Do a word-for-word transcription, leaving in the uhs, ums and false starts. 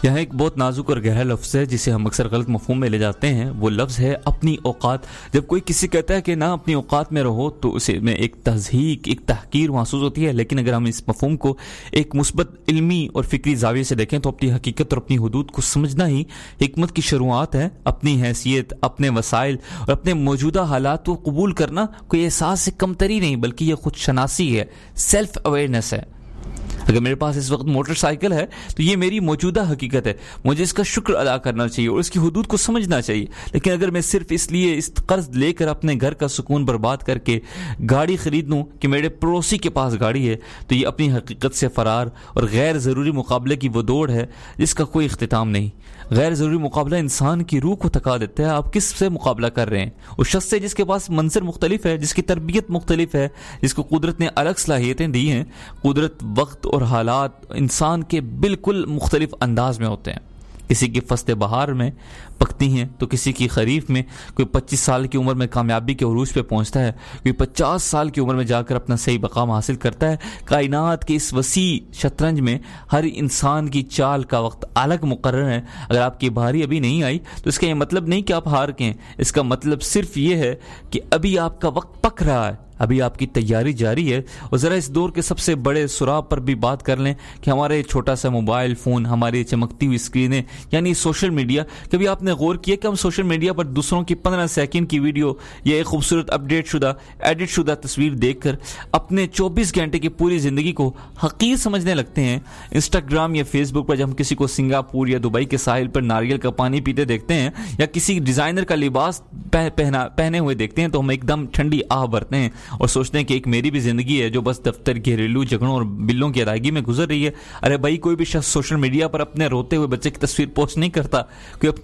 یہاں ایک بہت نازک اور گہرا لفظ ہے جسے ہم اکثر غلط مفہوم میں لے جاتے ہیں. وہ لفظ ہے اپنی اوقات. جب کوئی کسی کہتا ہے کہ نہ اپنی اوقات میں رہو تو اسے میں ایک تضحیق، ایک تحقیر محسوس ہوتی ہے. لیکن اگر ہم اس مفہوم کو ایک مثبت علمی اور فکری زاویے سے دیکھیں تو اپنی حقیقت اور اپنی حدود کو سمجھنا ہی حکمت کی شروعات ہے. اپنی حیثیت، اپنے وسائل اور اپنے موجودہ حالات کو قبول کرنا کوئی احساس سے کمتری نہیں بلکہ یہ خود شناسی ہے، سیلف اویئرنیس ہے. اگر میرے پاس اس وقت موٹر سائیکل ہے تو یہ میری موجودہ حقیقت ہے، مجھے اس کا شکر ادا کرنا چاہیے اور اس کی حدود کو سمجھنا چاہیے. لیکن اگر میں صرف اس لیے اس قرض لے کر اپنے گھر کا سکون برباد کر کے گاڑی خرید لوں کہ میرے پڑوسی کے پاس گاڑی ہے تو یہ اپنی حقیقت سے فرار اور غیر ضروری مقابلے کی وہ دوڑ ہے جس کا کوئی اختتام نہیں. غیر ضروری مقابلہ انسان کی روح کو تھکا دیتا ہے. آپ کس سے مقابلہ کر رہے ہیں؟ اس شخص سے جس کے پاس منظر مختلف ہے، جس کی تربیت مختلف ہے، جس کو قدرت نے الگ صلاحیتیں دی ہیں. قدرت، وقت اور حالات انسان کے بالکل مختلف انداز میں ہوتے ہیں. کسی کی فصل بہار میں پکتی ہیں تو کسی کی خریف میں. کوئی پچیس سال کی عمر میں کامیابی کے عروج پہ پہنچتا ہے، کوئی پچاس سال کی عمر میں جا کر اپنا صحیح مقام حاصل کرتا ہے. کائنات کے اس وسیع شطرنج میں ہر انسان کی چال کا وقت الگ مقرر ہے. اگر آپ کی باری ابھی نہیں آئی تو اس کا یہ مطلب نہیں کہ آپ ہار گئے. اس کا مطلب صرف یہ ہے کہ ابھی آپ کا وقت پک رہا ہے، ابھی آپ کی تیاری جاری ہے. اور ذرا اس دور کے سب سے بڑے سراغ پر بھی بات کر لیں کہ ہمارے چھوٹا سا موبائل فون، ہماری چمکتی ہوئی اسکرینیں یعنی سوشل میڈیا. کبھی آپ نے غور کیا کہ ہم سوشل میڈیا پر دوسروں کی پندرہ سیکنڈ کی ویڈیو یا ایک خوبصورت اپڈیٹ شدہ ایڈٹ شدہ تصویر دیکھ کر اپنے چوبیس گھنٹے کی پوری زندگی کو حقیر سمجھنے لگتے ہیں؟ انسٹاگرام یا فیس بک پر جب ہم کسی کو سنگاپور یا دبئی کے ساحل پر ناریل کا پانی پیتے دیکھتے ہیں یا کسی ڈیزائنر کا لباس پہنا پہنے ہوئے دیکھتے ہیں تو ہم ایک دم ٹھنڈی آہ بھرتے ہیں اور سوچتے ہیں کہ ایک میری بھی زندگی ہے جو بس دفتر، گھریلو جھگڑوں اور بلوں کی ادائیگی میں گزر رہی ہے. ارے بھائی، کوئی بھی شخص سوشل میڈیا پر اپنے روتے ہوئے بچے کی تصویر پوسٹ نہیں کرتا. کوئی